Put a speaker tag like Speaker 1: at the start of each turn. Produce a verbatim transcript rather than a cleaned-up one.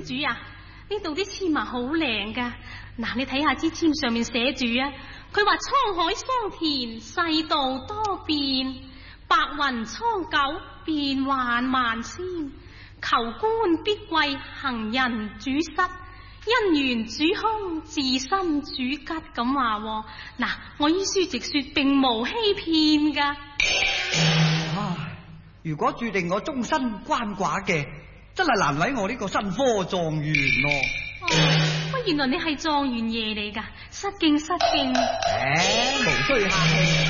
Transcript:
Speaker 1: 主啊，呢度啲簽啊好靚噶。嗱，你睇下支簽上面寫住啊，佢話滄海桑田，世道多變，白雲蒼狗，變幻萬千。求官必貴，行人主失，姻緣主凶，自身主吉咁話。嗱，我依書直說，並無欺騙噶。
Speaker 2: 唉，如果注定我終身鰥寡嘅，真係難為我呢個新科狀元咯。
Speaker 1: 哦，乜原來你係狀元爺嚟噶，失敬失敬。
Speaker 2: 誒，無需客氣。